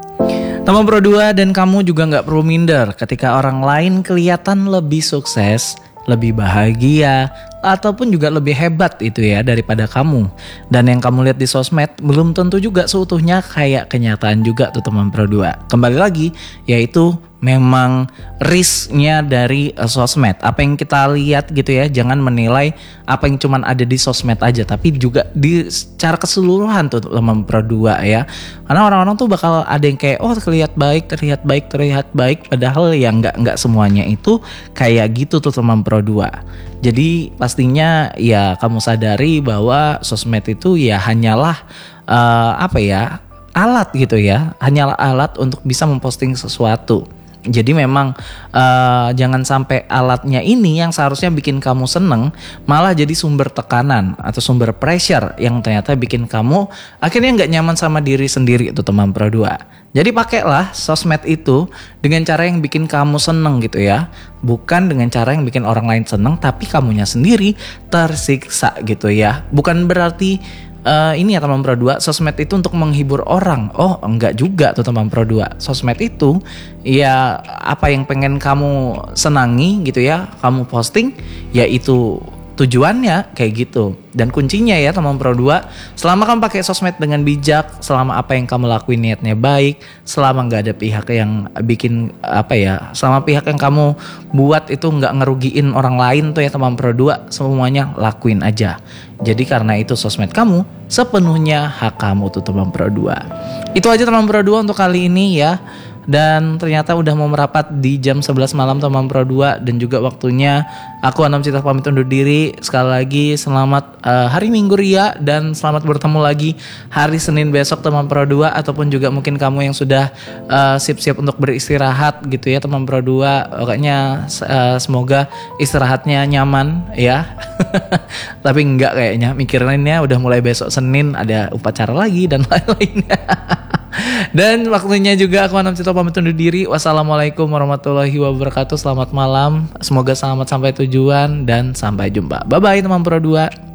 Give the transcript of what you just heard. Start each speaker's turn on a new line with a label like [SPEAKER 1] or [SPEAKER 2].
[SPEAKER 1] Teman Pro 2 dan kamu juga nggak perlu minder ketika orang lain kelihatan lebih sukses, lebih bahagia, ataupun juga lebih hebat itu ya daripada kamu. Dan yang kamu lihat di sosmed belum tentu juga seutuhnya kayak kenyataan juga tuh teman Pro 2. Kembali lagi, yaitu memang risknya dari sosmed. Apa yang kita lihat gitu ya, jangan menilai apa yang cuman ada di sosmed aja, tapi juga di secara keseluruhan tuh teman Pro 2 ya. Karena orang-orang tuh bakal ada yang kayak terlihat baik, padahal ya nggak semuanya itu kayak gitu tuh teman Pro 2. Jadi pastinya ya kamu sadari bahwa sosmed itu ya hanyalah alat gitu ya, hanyalah alat untuk bisa memposting sesuatu. Jadi memang jangan sampai alatnya ini yang seharusnya bikin kamu seneng malah jadi sumber tekanan atau sumber pressure yang ternyata bikin kamu akhirnya nggak nyaman sama diri sendiri itu teman Pro 2. Jadi pakailah sosmed itu dengan cara yang bikin kamu seneng gitu ya, bukan dengan cara yang bikin orang lain seneng tapi kamunya sendiri tersiksa gitu ya. Bukan berarti ini ya teman Pro 2, sosmed itu untuk menghibur orang. Oh enggak juga tuh teman Pro 2. Sosmed itu ya apa yang pengen kamu senangi gitu ya, kamu posting ya itu tujuannya kayak gitu. Dan kuncinya ya teman Pro 2, selama kamu pakai sosmed dengan bijak, selama apa yang kamu lakuin niatnya baik, selama gak ada pihak yang bikin selama pihak yang kamu buat itu gak ngerugiin orang lain tuh ya teman Pro 2, semuanya lakuin aja. Jadi karena itu sosmed kamu sepenuhnya hak kamu tuh teman Pro 2. Itu aja teman Pro 2 untuk kali ini ya. Dan ternyata udah mau merapat di jam 11 malam teman Pro 2. Dan juga waktunya aku Anam Cita pamit undur diri. Sekali lagi selamat hari Minggu Ria. Dan selamat bertemu lagi hari Senin besok teman Pro 2. Ataupun juga mungkin kamu yang sudah siap-siap untuk beristirahat gitu ya teman Pro 2. Pokoknya semoga istirahatnya nyaman ya. Tapi enggak kayaknya, mikirinnya udah mulai besok Senin ada upacara lagi dan lain-lainnya. Dan waktunya juga aku Anam Cito pamit undur diri. Wassalamualaikum warahmatullahi wabarakatuh. Selamat malam, semoga selamat sampai tujuan dan sampai jumpa. Bye bye teman Pro 2.